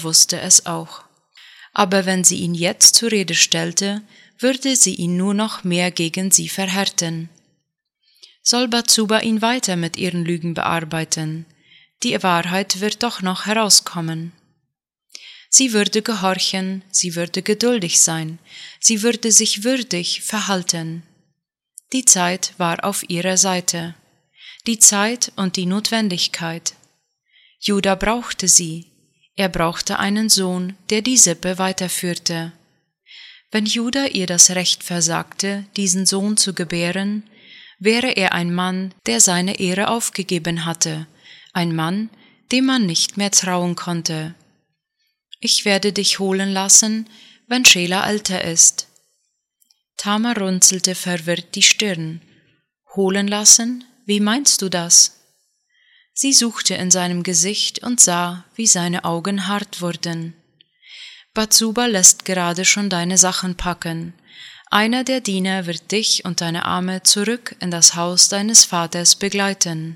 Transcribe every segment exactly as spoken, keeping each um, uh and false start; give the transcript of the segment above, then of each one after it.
wusste es auch. Aber wenn sie ihn jetzt zur Rede stellte, würde sie ihn nur noch mehr gegen sie verhärten. Soll Batsuba ihn weiter mit ihren Lügen bearbeiten? Die Wahrheit wird doch noch herauskommen. Sie würde gehorchen, sie würde geduldig sein, sie würde sich würdig verhalten. Die Zeit war auf ihrer Seite, die Zeit und die Notwendigkeit. Juda brauchte sie, er brauchte einen Sohn, der die Sippe weiterführte. Wenn Juda ihr das Recht versagte, diesen Sohn zu gebären, wäre er ein Mann, der seine Ehre aufgegeben hatte, ein Mann, dem man nicht mehr trauen konnte. Ich werde dich holen lassen, wenn Schela älter ist. Tamar runzelte verwirrt die Stirn. Holen lassen? Wie meinst du das? Sie suchte in seinem Gesicht und sah, wie seine Augen hart wurden. Batsuba lässt gerade schon deine Sachen packen. Einer der Diener wird dich und deine Arme zurück in das Haus deines Vaters begleiten.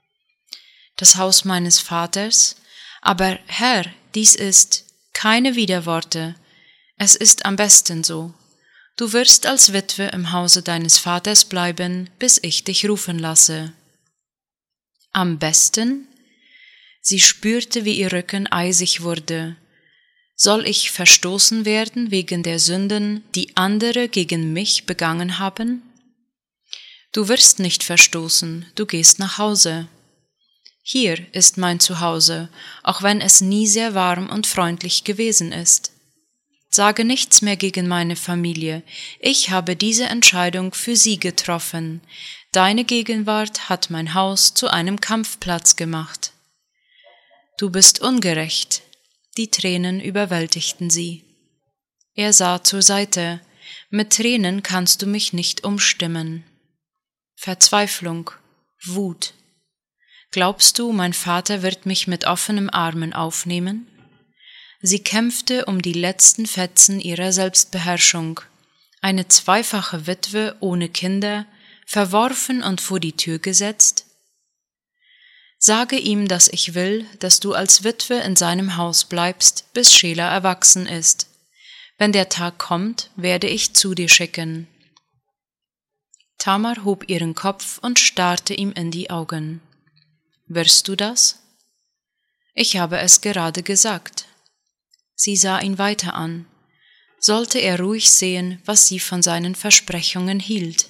Das Haus meines Vaters? Aber Herr, dies ist keine Widerworte. Es ist am besten so. Du wirst als Witwe im Hause deines Vaters bleiben, bis ich dich rufen lasse. Am besten? Sie spürte, wie ihr Rücken eisig wurde. Soll ich verstoßen werden wegen der Sünden, die andere gegen mich begangen haben? Du wirst nicht verstoßen, du gehst nach Hause. Hier ist mein Zuhause, auch wenn es nie sehr warm und freundlich gewesen ist. Sage nichts mehr gegen meine Familie, ich habe diese Entscheidung für sie getroffen. Deine Gegenwart hat mein Haus zu einem Kampfplatz gemacht. Du bist ungerecht. Die Tränen überwältigten sie. Er sah zur Seite. Mit Tränen kannst du mich nicht umstimmen. Verzweiflung, Wut. Glaubst du, mein Vater wird mich mit offenen Armen aufnehmen? Sie kämpfte um die letzten Fetzen ihrer Selbstbeherrschung. Eine zweifache Witwe ohne Kinder, verworfen und vor die Tür gesetzt? Sage ihm, dass ich will, dass du als Witwe in seinem Haus bleibst, bis Schela erwachsen ist. Wenn der Tag kommt, werde ich zu dir schicken. Tamar hob ihren Kopf und starrte ihm in die Augen. Wirst du das? Ich habe es gerade gesagt. Sie sah ihn weiter an. Sollte er ruhig sehen, was sie von seinen Versprechungen hielt.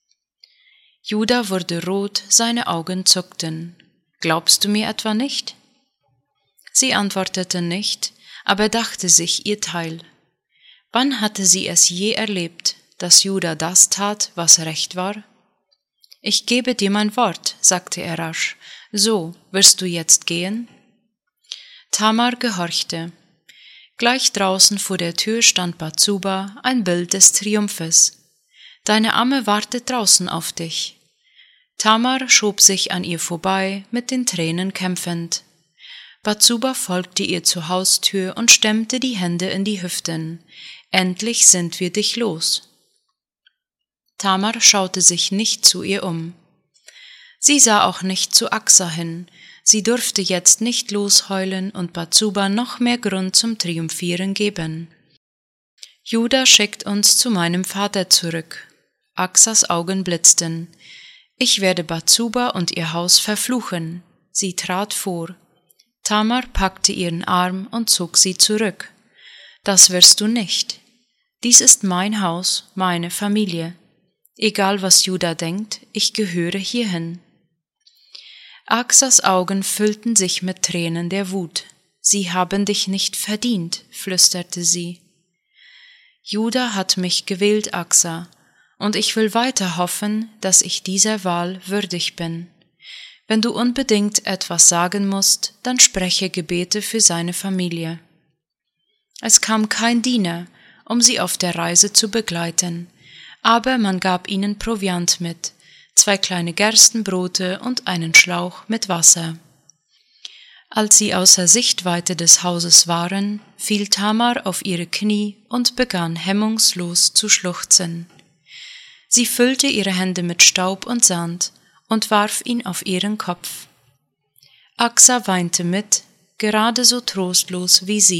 Juda wurde rot, seine Augen zuckten. Glaubst du mir etwa nicht? Sie antwortete nicht, aber dachte sich ihr Teil. Wann hatte sie es je erlebt, dass Juda das tat, was recht war? Ich gebe dir mein Wort, sagte er rasch. So, wirst du jetzt gehen? Tamar gehorchte. Gleich draußen vor der Tür stand Batsuba, ein Bild des Triumphes. Deine Amme wartet draußen auf dich. Tamar schob sich an ihr vorbei, mit den Tränen kämpfend. Batsuba folgte ihr zur Haustür und stemmte die Hände in die Hüften. Endlich sind wir dich los. Tamar schaute sich nicht zu ihr um. Sie sah auch nicht zu Axa hin. Sie durfte jetzt nicht losheulen und Batsuba noch mehr Grund zum Triumphieren geben. Juda schickt uns zu meinem Vater zurück. Axas Augen blitzten. Ich werde Batsuba und ihr Haus verfluchen. Sie trat vor. Tamar packte ihren Arm und zog sie zurück. Das wirst du nicht. Dies ist mein Haus, meine Familie. Egal was Juda denkt, ich gehöre hierhin. Axas Augen füllten sich mit Tränen der Wut. Sie haben dich nicht verdient, flüsterte sie. Juda hat mich gewählt, Axa, und ich will weiter hoffen, dass ich dieser Wahl würdig bin. Wenn du unbedingt etwas sagen musst, dann spreche Gebete für seine Familie. Es kam kein Diener, um sie auf der Reise zu begleiten, aber man gab ihnen Proviant mit, zwei kleine Gerstenbrote und einen Schlauch mit Wasser. Als sie außer Sichtweite des Hauses waren, fiel Tamar auf ihre Knie und begann hemmungslos zu schluchzen. Sie füllte ihre Hände mit Staub und Sand und warf ihn auf ihren Kopf. Axa weinte mit, gerade so trostlos wie sie.